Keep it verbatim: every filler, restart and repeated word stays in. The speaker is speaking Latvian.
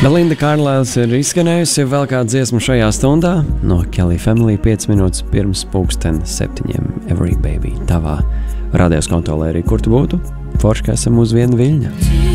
Belinda Kārlēls ir izskanējusi vēl kāda dziesma šajā stundā no Kelly Family piecas minūtes pirms pulksten septiņiem. Every Baby tavā radios kontrolē arī, kur tu būtu. Forši, ka esam uz viena viļņa.